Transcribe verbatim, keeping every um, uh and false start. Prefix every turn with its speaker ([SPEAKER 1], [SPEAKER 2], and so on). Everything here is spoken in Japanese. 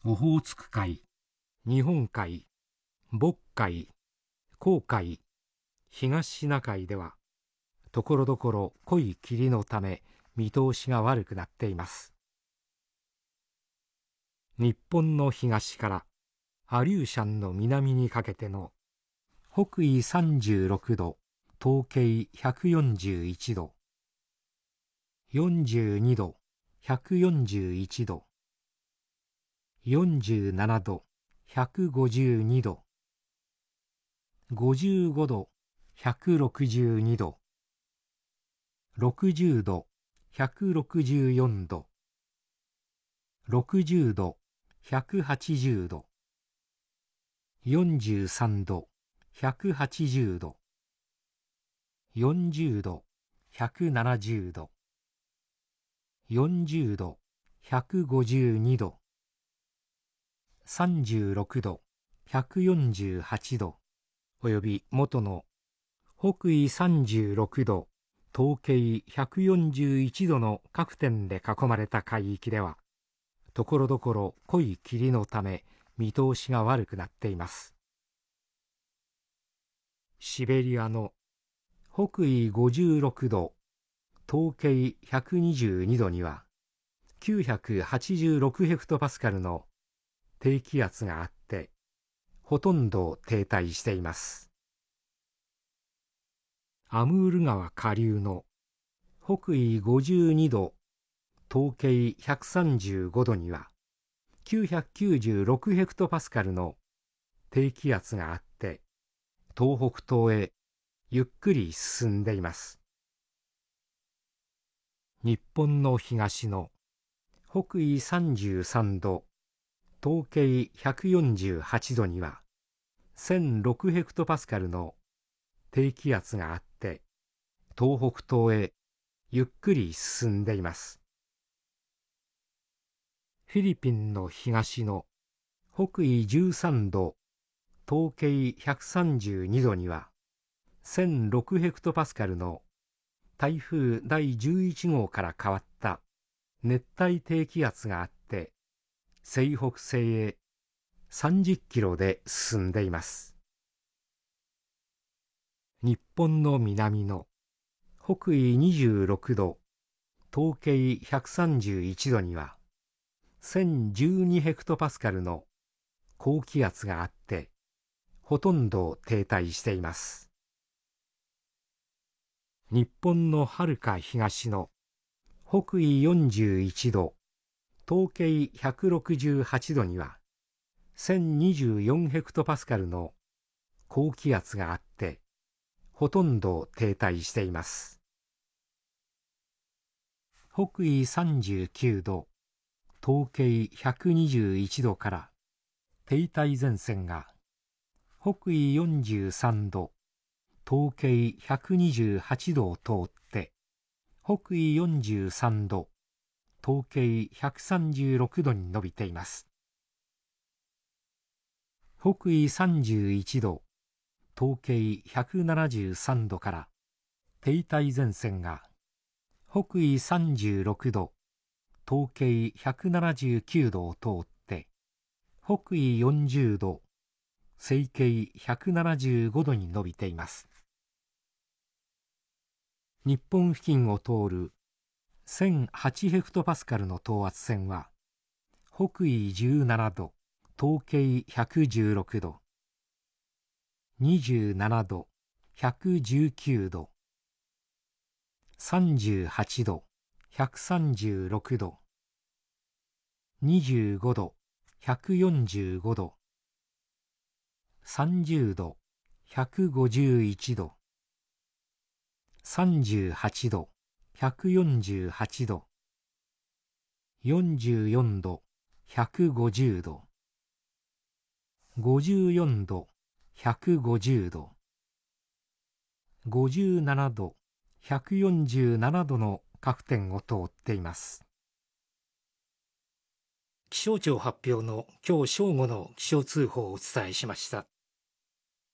[SPEAKER 1] オホーツク海、
[SPEAKER 2] 日本海、渤海、黄海、東シナ海では、ところどころ濃い霧のため見通しが悪くなっています。日本の東からアリューシャンの南にかけての北緯さんじゅうろくど、東経ひゃくよんじゅういちど、よんじゅうにど、ひゃくよんじゅういちど、よんじゅうななど、ひゃくごじゅうにど、ごじゅうごど、ひゃくろくじゅうにど、ろくじゅうど、ひゃくろくじゅうよんど、ろくじゅうど、ひゃくはちじゅうど、よんじゅうさんど、ひゃくはちじゅうど、よんじゅうど、ひゃくななじゅうど、よんじゅうど、ひゃくごじゅうにど、さんじゅうろくど、ひゃくよんじゅうはちど、および元の北緯さんじゅうろくど、東経ひゃくよんじゅういちどの各点で囲まれた海域では、ところどころ濃い霧のため見通しが悪くなっています。シベリアの北緯ごじゅうろくど、東経ひゃくにじゅうにどには、きゅうひゃくはちじゅうろくヘクトパスカルの低気圧があって、ほとんど停滞しています。アムール川下流の北緯ごじゅうにど、東経ひゃくさんじゅうごどには、きゅうひゃくきゅうじゅうろくヘクトパスカルの低気圧があって、東北東へゆっくり進んでいます。日本の東の北緯さんじゅうさんど、東経ひゃくよんじゅうはちどには、せんろくヘクトパスカルの低気圧があって、東北東へゆっくり進んでいます。フィリピンの東の北緯じゅうさんど、東経ひゃくさんじゅうにどには、せんろくヘクトパスカルの台風だいじゅういちごうから変わった熱帯低気圧があって、西北西へさんじゅっキロで進んでいます。日本の南の北緯にじゅうろくど、東経ひゃくさんじゅういちどには、せんじゅうにヘクトパスカルの高気圧があって、ほとんど停滞しています。日本のはるか東の北緯よんじゅういちど、東経ひゃくろくじゅうはちどには、せんにじゅうよんヘクトパスカルの高気圧があって、ほとんど停滞しています。北緯さんじゅうきゅうど、東経ひゃくにじゅういちどから停滞前線が北緯よんじゅうさんど、東経ひゃくにじゅうはちどを通って北緯よんじゅうさんど、東経ひゃくさんじゅうろくどに伸びています。北緯さんじゅういちど、東経ひゃくななじゅうさんどから停滞前線が北緯さんじゅうろくど、東経ひゃくななじゅうきゅうどを通って北緯よんじゅうど、西経ひゃくななじゅうごどに伸びています。日本付近を通るせんはちヘクトパスカルの等圧線は北緯じゅうななど、東経ひゃくじゅうろくど、にじゅうななど、ひゃくじゅうきゅうど、さんじゅうはちど、ひゃくさんじゅうろくど、にじゅうごど、ひゃくよんじゅうごど、さんじゅうど、ひゃくごじゅういちど、さんじゅうはちど、ひゃくよんじゅうはちど、よんじゅうよんど、ひゃくごじゅうど、ごじゅうよんど、ひゃくごじゅうど、ごじゅうななど、ひゃくよんじゅうななどの各点を通っています。気象庁発表の今日正午の気象通報をお伝えしました。